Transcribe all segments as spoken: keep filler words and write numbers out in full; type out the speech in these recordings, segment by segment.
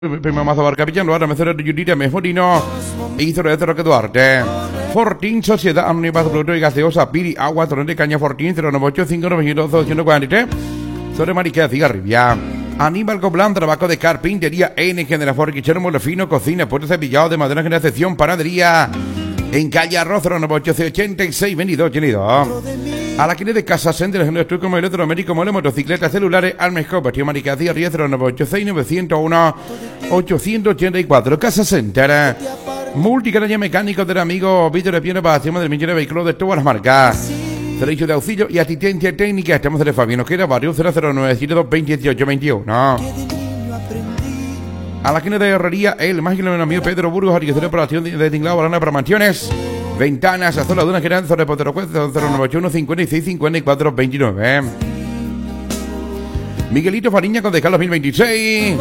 Prima mazo Barcapillano, ahora me cerré Judita Mejorino, hizo de Roque Duarte. Fortín, Sociedad Anónima de Productos y Gaseosa, Piri, Agua, Torrente, Caña, Fortín, cero nueve ocho cinco nueve dos dos cuatro tres. Sobre Mariquea, Cigarribia. Aníbal Coblán, trabajo de carpintería, N, General Forquichero, Molefino, Cocina, Puerto Cepillado de Madera, Generación, Panadería. En calle Arroz, cero nueve ocho ochenta y seis veintidós, veintidós. A la quine de Casa Center, en el estudio como electromédico, mole, motocicletas, celulares, Almesco, Partido Mariquea, Cigarribia, cero nueve ocho seis nueve cero uno ocho ocho cuatro. Casa Center. Multicanalla mecánico del amigo Víctor de Piedra para hacer del millón de vehículos de todas las marcas. Servicio de auxilio y asistencia técnica. Estamos en Fabián Ojeda, barrio cero cero nueve siete dos dos ocho veintiuno. A la esquina de Herrería, el mágico amigo Pedro Burgos, organización de operación de tinglado, barana para mansiones, ventanas, azola de una general, sobre Potero cero nueve ocho uno cincuenta y seis cincuenta y cuatro veintinueve. Miguelito Fariña con Descalo dos mil veintiséis.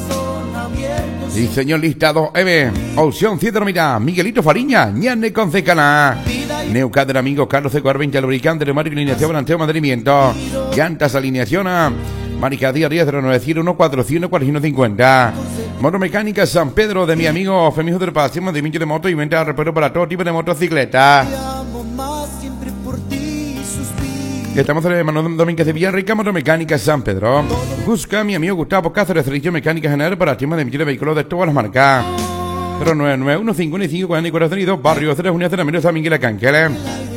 Y señor listado, Eve, opción siete, mira, Miguelito Fariña, ñane concejala. Neucat del amigo Carlos C. veinte, lubricante, neumático, alineación, balanceo, mantenimiento. Llantas, alineación, Maricadía diez cero nueve cero uno cuatro cero cuatro cincuenta. Motomecánica San Pedro de mi amigo Femijo de Reparación, mantenimiento de moto y venta de repuesto para todo tipo de motocicleta. Estamos en Manuel Domínguez de Villarrica, Motomecánica San Pedro. Busca a mi amigo Gustavo Cáceres, servicio mecánica general para temas de emitir de vehículos de todas las marcas. cero nueve nueve uno cincuenta y cinco cuarenta y cuatro dos, barrio cero uno cero San Miguel Arcángel.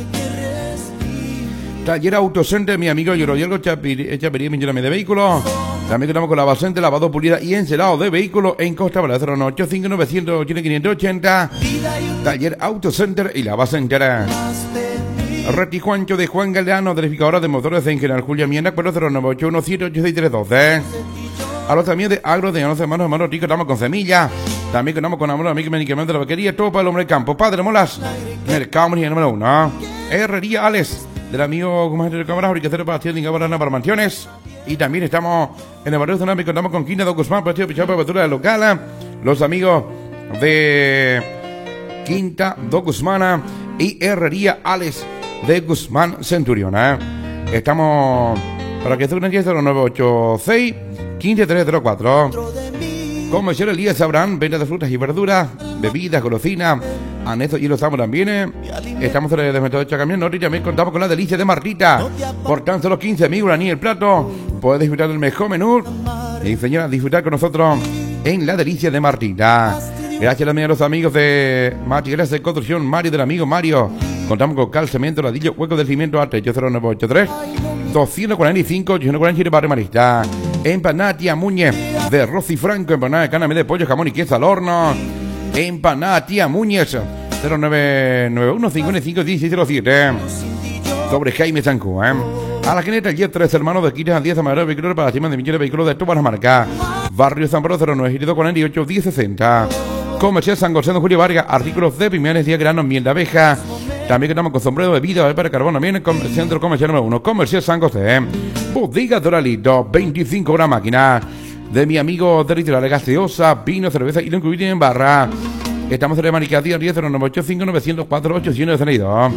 Taller Autocenter, mi amigo Lloroyelgo Chapería, millón de vehículos. También contamos con la basente, lavado, pulida y encerado de vehículos en Costa Brava, cero nueve ocho cinco nueve cero ocho cinco ochenta. Taller Autocenter y la basentera. Retijuancho de Juan Galeano, verificadora de motores en General Julia Miena, cero nueve ocho uno siete ocho seis tres uno dos. A los también de Agro de once hermanos, hermanos Rico, estamos con semilla. También contamos con amor, amigo medicamento de la vaquería, todo para el hombre de campo. Padre Molas, Mercado número uno. Herrería Alex, del amigo comandante de cámaras, fabricador para tiendas para para mansiones. Y también estamos en el barrio de Zonami, contamos con Quinta, Don Guzmán, Partido Pichado, para apertura local. Los amigos de Quinta, Don Guzmán y Herrería Alex de Guzmán Centurión. ¿eh? Estamos para que estén en cero nueve ocho seis uno cinco tres cero cuatro. Comercial Elías sabrán, venta de frutas y verduras, bebidas, golosinas, anexos y los estamos también. ¿eh? Estamos en el desmercado de Chacamián Norte y también contamos con la delicia de Martita. Por tan solo quince mil ni el plato, puedes disfrutar del mejor menú y enseñar a disfrutar con nosotros en la delicia de Martita. Gracias también a los amigos de Materiales de Construcción Mario, del amigo Mario. Contamos con cal, cemento, ladrillo, hueco de cimiento, arte, cero nueve ocho tres dos cuatro cinco ocho cuatro siete, barrio Marista. Empanada Tía Muñez de Rosy Franco, empanada de caname de pollo, jamón y queso al horno. Empanada Tía Muñez, cero nueve nueve uno cinco cinco uno seis cero siete. Sobre Jaime Sanco, ¿eh? A la geneta, el tres hermanos de Quitas, diez amaderos de vehículos para cima de millones de vehículos de todas las marcas. Barrio San Pedro, cero nueve dos cuatro ocho diez sesenta. Comercial San Gonzalo Julio Vargas, artículos de piñones, día granos, miel de abeja. También contamos con sombrero de vida, para carbón, también en el centro comercial número uno, Comercial San José. ¿eh? Bodega Doralito, veinticinco horas máquina. De mi amigo territorial gaseosa, vino, cerveza y lo incluyen en barra. Estamos en el Maricadía diez cero nueve ocho cinco nueve cero cuatro ocho cero nueve.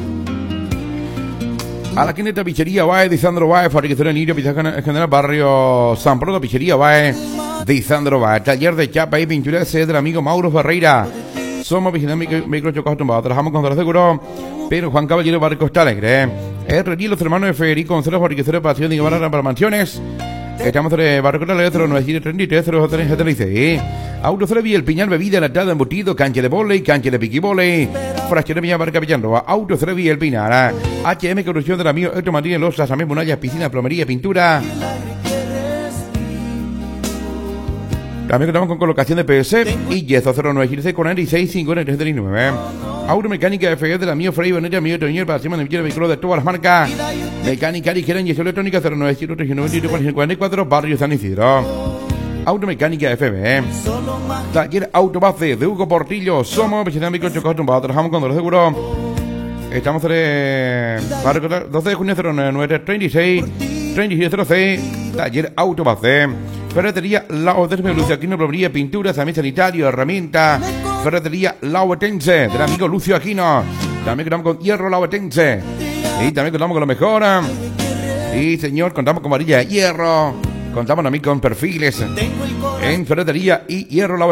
A la quineta Pichería Bae de Sandro Bae, fabricación en Nirio, Pizarra General, barrio San Pedro, Pichería Bae de Sandro Bae. Taller de chapa y pintura es del amigo Mauro Ferreira. Somos vigilantes vehículos chocados tumbados. Trabajamos con los seguros. Pero Juan Caballero, barrio Costa Alegre. Herrería los hermanos de Federico González, fabricación de pasión de Guevara para mansiones. Estamos en el barrio Costa Alegre, cero nueve siete tres tres cero tres siete seis. Autocelevi, el Piñal, bebida, enlatada, embutido, cancha de volei, cancha de piquibole. Fracciones Barca Villanroa, Autocelevi, el Pinar. H M, corrupción del amigo Héctor Martínez, los también Munayas, piscina, plomería, pintura. También contamos con colocación de P V C y yeso, cero nueve siete seis cuatro seis cinco tres nueve. Automecánica F G del amigo Frey Boneta, amigo Toñer, para cima de millones de vehículos de todas las marcas. Mecánica ligera en yeso electrónica, cero nueve siete tres nueve cuatro cuatro, barrio San Isidro. Automecánica F B. Taller Autobase de Hugo Portillo. Somos vegetarianos chocados tumbados. Trabajamos con los seguros. Estamos en el doce de junio, cero nueve treinta y seis treinta y seis cero seis. Taller Autobase. Ferretería Lauetense, Lucio Aquino, plomería, pintura, también sanitario, herramienta. Ferretería Lauetense, del amigo Lucio Aquino. También contamos con hierro Lauetense. Y también contamos con lo mejor. Y señor, contamos con varilla de hierro. Contamos también con perfiles en ferretería y hierro.